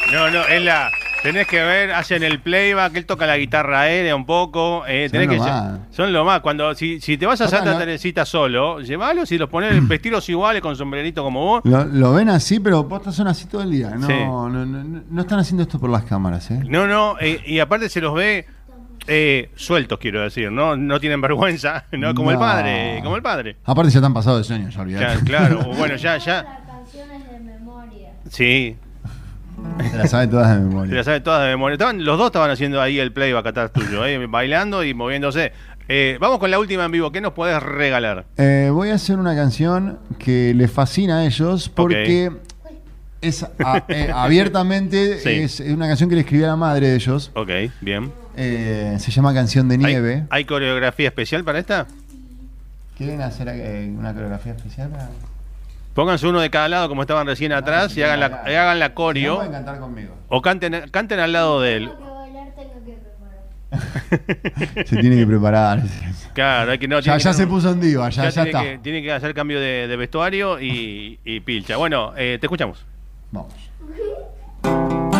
No, es la... Tenés que ver, hacen el playback, él toca la guitarra aérea un poco. Son lo más. Si te vas a Santa Teresita solo, llévalos y los pones vestidos iguales con sombrerito como vos. Lo ven así, pero postas son así todo el día. No están haciendo esto por las cámaras, ¿eh? Y aparte se los ve sueltos, quiero decir, no tienen vergüenza, ¿no? Como el padre. Aparte ya están pasados de sueños, ya olvidate. Claro, bueno, ya. Las canciones de memoria. Sí. Se las sabe todas de memoria. Se las sabe todas de memoria. Los dos estaban haciendo ahí el playback atrás tuyo, bailando y moviéndose. Vamos con la última en vivo. ¿Qué nos podés regalar? Voy a hacer una canción que les fascina a ellos porque es abiertamente sí. Es una canción que le escribí a la madre de ellos. Ok, bien. Se llama Canción de Nieve. ¿Hay coreografía especial para esta? ¿Quieren hacer una coreografía especial? Pónganse uno de cada lado como estaban recién atrás y hagan la coreo. No pueden cantar conmigo. O canten al lado de él. Tengo que bailar, tengo que preparar. Se tiene que preparar. Claro, ya se puso en diva, ya está. Tiene que hacer cambio de vestuario y pilcha. Bueno, te escuchamos. Vamos.